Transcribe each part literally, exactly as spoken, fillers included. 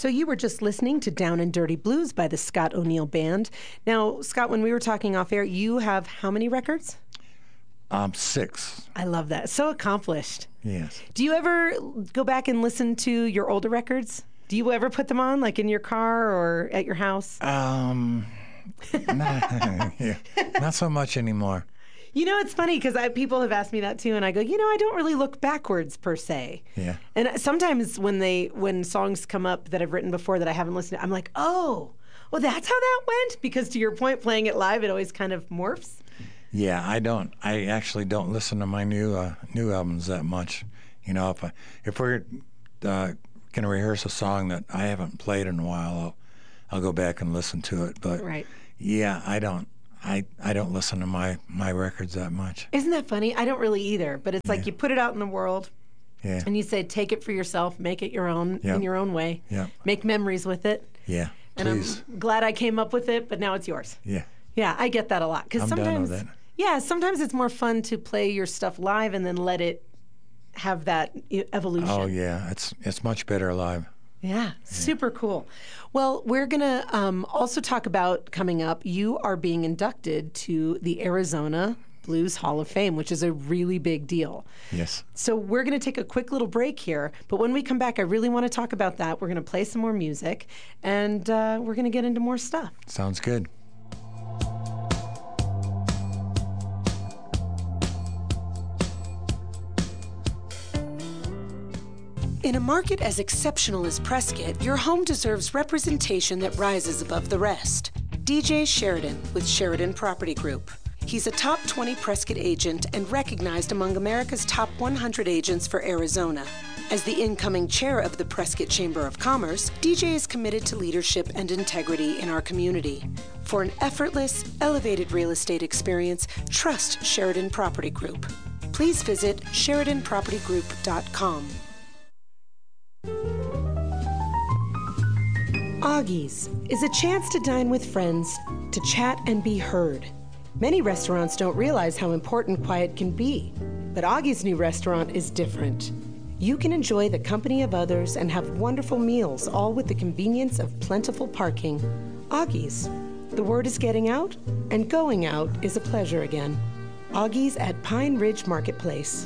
So you were just listening to Down and Dirty Blues by the Scott O'Neill Band. Now, Scott, when we were talking off air, you have how many records? Um, six. I love that. So accomplished. Yes. Do you ever go back and listen to your older records? Do you ever put them on, like in your car or at your house? Um, not, yeah, not so much anymore. You know, it's funny because people have asked me that too, and I go, you know, I don't really look backwards per se. Yeah. And sometimes when they when songs come up that I've written before that I haven't listened to, I'm like, oh, well, that's how that went. Because to your point, playing it live, it always kind of morphs. Yeah, I don't. I actually don't listen to my new uh, new albums that much. You know, if I, if we're uh, going to rehearse a song that I haven't played in a while, I'll I'll go back and listen to it. But right. yeah, I don't. I, I don't listen to my, my records that much. Isn't that funny? I don't really either, but it's like yeah. you put it out in the world yeah. and you say, take it for yourself, make it your own yep. in your own way, yep. make memories with it. Yeah, please. And I'm glad I came up with it, but now it's yours. Yeah. Yeah, I get that a lot. 'Cause I'm sometimes, done with it. Yeah, sometimes it's more fun to play your stuff live and then let it have that e- evolution. Oh, yeah, it's it's much better live. Yeah, super cool. Well, we're going to um, also talk about coming up, you are being inducted to the Arizona Blues Hall of Fame, which is a really big deal. Yes. So we're going to take a quick little break here, but when we come back, I really want to talk about that. We're going to play some more music, and uh, we're going to get into more stuff. Sounds good. In a market as exceptional as Prescott, your home deserves representation that rises above the rest. D J Sheridan with Sheridan Property Group. He's a top twenty Prescott agent and recognized among America's top one hundred agents for Arizona. As the incoming chair of the Prescott Chamber of Commerce, D J is committed to leadership and integrity in our community. For an effortless, elevated real estate experience, trust Sheridan Property Group. Please visit sheridan property group dot com. Augie's is a chance to dine with friends, to chat and be heard. Many restaurants don't realize how important quiet can be, but Augie's new restaurant is different. You can enjoy the company of others and have wonderful meals, all with the convenience of plentiful parking. Augie's. The word is getting out, and going out is a pleasure again. Augie's at Pine Ridge Marketplace.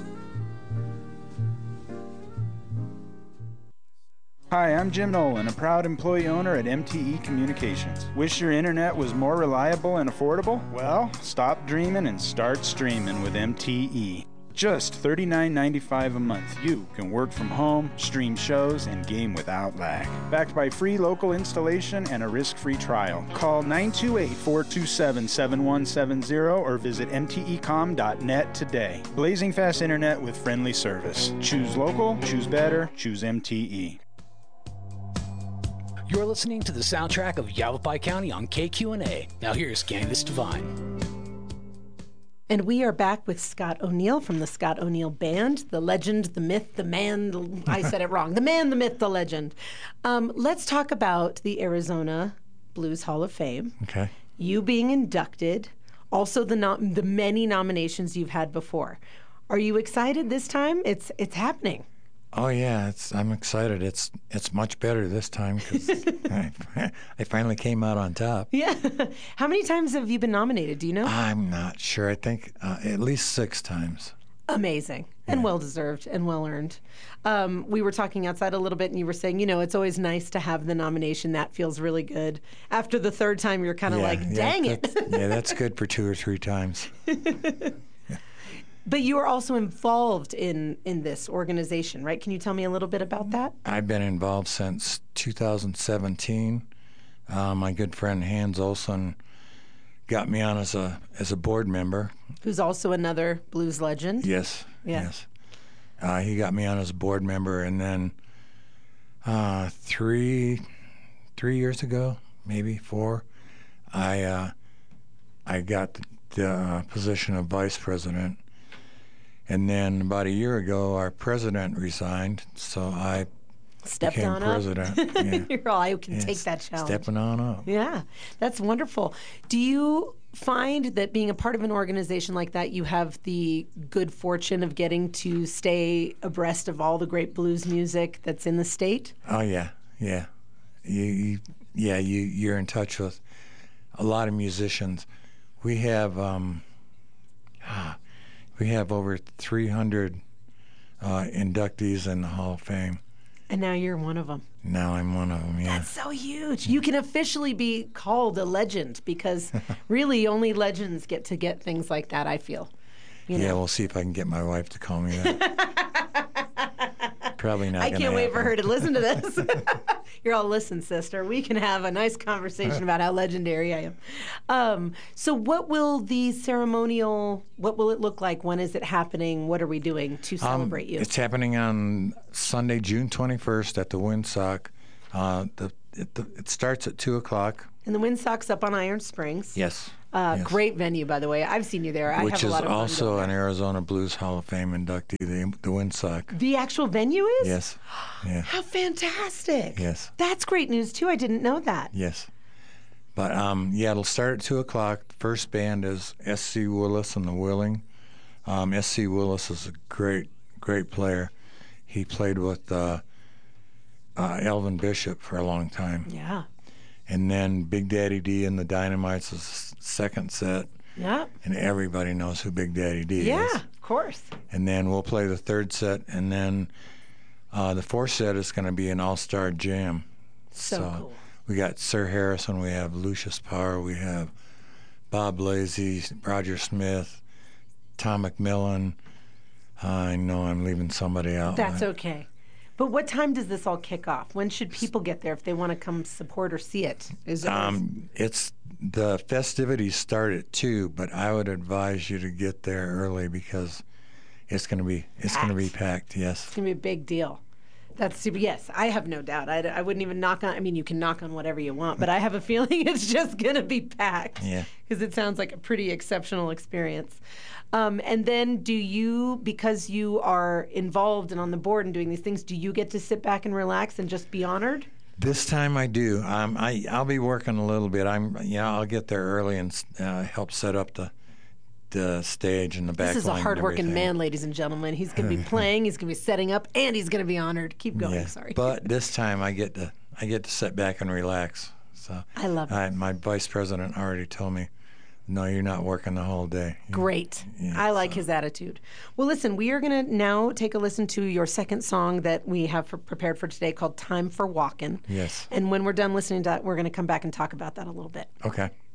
Hi, I'm Jim Nolan, a proud employee owner at M T E Communications. Wish your internet was more reliable and affordable? Well, stop dreaming and start streaming with M T E. Just thirty-nine ninety-five a month, you can work from home, stream shows, and game without lag. Backed by free local installation and a risk-free trial. Call nine two eight, four two seven, seven one seven zero or visit m t e com dot net today. Blazing fast internet with friendly service. Choose local, choose better, choose M T E. You're listening to the soundtrack of Yavapai County on K Q N A. Now here's Candace Devine. And we are back with Scott O'Neill from the Scott O'Neill Band, the legend, the myth, the man, the, I said it wrong, the man, the myth, the legend. Um, let's talk about the Arizona Blues Hall of Fame. Okay. You being inducted, also the nom- the many nominations you've had before. Are you excited this time? It's it's happening. Oh yeah, it's I'm excited. It's it's much better this time because I, I finally came out on top. Yeah. How many times have you been nominated? Do you know? I'm not sure. I think uh, at least six times. Amazing and Yeah. well deserved and well earned. Um, we were talking outside a little bit, and you were saying, you know, it's always nice to have the nomination. That feels really good. After the third time, you're kind of Yeah, like, yeah, dang it. that's- yeah, that's good for two or three times. But you are also involved in, in this organization, right? Can you tell me a little bit about that? I've been involved since two thousand seventeen. Uh, my good friend Hans Olson got me on as a as a board member. Who's also another blues legend. Yes, Yeah. yes. Uh, he got me on as a board member, and then uh, three three years ago, maybe four, I uh, I got the, the uh, position of vice president. And then about a year ago, our president resigned, so I Stepped became on president. up. Yeah. You're all, I can Yes, take that challenge. Stepping on up. Yeah, that's wonderful. Do you find that being a part of an organization like that, you have the good fortune of getting to stay abreast of all the great blues music that's in the state? Oh yeah, yeah. you, you yeah, you you're in touch with a lot of musicians. We have um, ah, we have over three hundred uh, inductees in the Hall of Fame. And now you're one of them. Now I'm one of them, yeah. That's so huge. You can officially be called a legend because really only legends get to get things like that, I feel. You know? Yeah, we'll see if I can get my wife to call me that. Probably not. I gonna can't wait happen. for her to listen to this. You're all, listen, sister. We can have a nice conversation about how legendary I am. Um, so, what will the ceremonial? What will it look like? When is it happening? What are we doing to celebrate um, you? It's happening on Sunday, June twenty-first at the Windsock. Uh, the, it, the, it starts at two o'clock. And the Windsock's up on Iron Springs. Yes. Uh, yes. Great venue, by the way. I've seen you there. I Which have a lot of is fun also going an there. Arizona Blues Hall of Fame inductee, the, the Windsock. The actual venue is? Yes. Yeah. How fantastic. Yes. That's great news, too. I didn't know that. Yes. But, um, yeah, it'll start at two o'clock. The first band is S C Willis and the Willing. Um, S C Willis is a great, great player. He played with uh, uh, Elvin Bishop for a long time. Yeah. And then Big Daddy D and the Dynamites is the second set. Yeah. And everybody knows who Big Daddy D Yeah, is. of course. And then we'll play the third set, and then uh, the fourth set is going to be an all-star jam. So cool. We got Sir Harrison, we have Lucius Power, we have Bob Lazy, Roger Smith, Tom McMillan. I know I'm leaving somebody out. That's but- okay. But what time does this all kick off? When should people get there if they want to come support or see it? Is it Um, it's the festivities start at two, but I would advise you to get there early because it's going to be it's going to be packed. Yes. It's going to be a big deal. That's super. Yes, I have no doubt. I, I wouldn't even knock on. I mean, you can knock on whatever you want, but I have a feeling it's just going to be packed. Yeah. Because it sounds like a pretty exceptional experience. Um, and then, do you, because you are involved and on the board and doing these things, do you get to sit back and relax and just be honored? This time I do. Um, I I'll be working a little bit. I'm yeah. I'll get there early and uh, help set up the the stage and the back. This is a line and hardworking everything. man, ladies and gentlemen. He's going to be playing, he's going to be setting up, and he's going to be honored. Keep going. Yeah. Sorry. But this time I get to I get to sit back and relax. So I love it. I, my vice president already told me, no, you're not working the whole day. Great. Yeah, I like so- his attitude. Well, listen, we are going to now take a listen to your second song that we have for, prepared for today called Time for Walkin'. Yes. And when we're done listening to that, we're going to come back and talk about that a little bit. Okay.